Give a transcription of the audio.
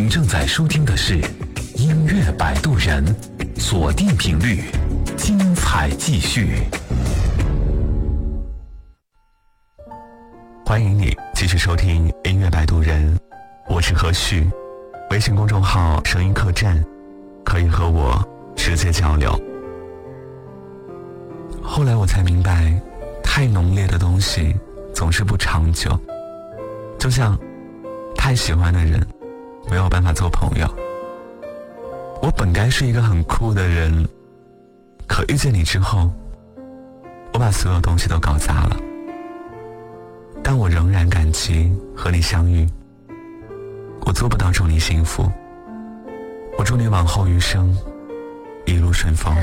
您正在收听的是音乐摆渡人，锁定频率，精彩继续。欢迎你继续收听音乐摆渡人，我是何旭，微信公众号声音客栈，可以和我直接交流。后来我才明白，太浓烈的东西总是不长久，就像太喜欢的人没有办法做朋友。我本该是一个很酷的人，可遇见你之后，我把所有东西都搞砸了。但我仍然感激和你相遇，我做不到祝你幸福，我祝你往后余生一路顺风。